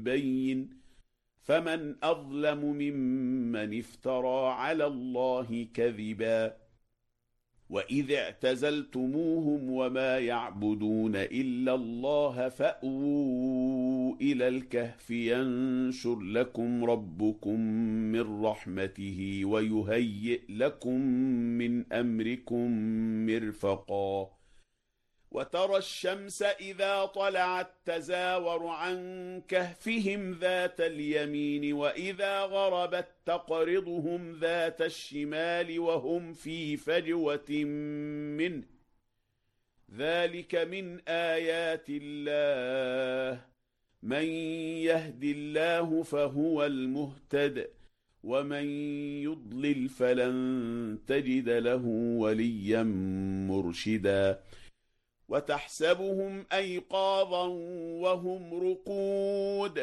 بين فمن أظلم ممن افترى على الله كذبا وإذ اعتزلتموهم وما يعبدون إلا الله فأووا إلى الكهف ينشر لكم ربكم من رحمته ويهيئ لكم من أمركم مرفقا وترى الشمس إذا طلعت تزاور عن كهفهم ذات اليمين وإذا غربت تقرضهم ذات الشمال وهم في فجوة منه ذلك من آيات الله من يهد الله فهو المهتد ومن يضلل فلن تجد له وليا مرشدا وتحسبهم أيقاظا وهم رقود